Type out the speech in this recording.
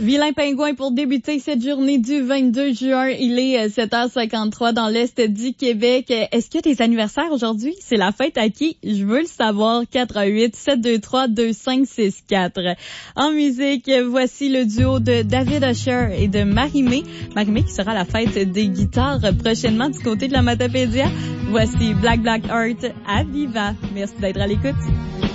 Vilain pingouin pour débuter cette journée du 22 juin. Il est 7h53 dans l'Est du Québec. Est-ce qu'il y a des anniversaires aujourd'hui? C'est la fête à qui? Je veux le savoir. 418-723-2564. En musique, voici le duo de David Usher et de Marie-Mé. Marie-Mé qui sera à la fête des guitares prochainement du côté de la Matapédia. Voici Black Heart à Viva. Merci d'être à l'écoute.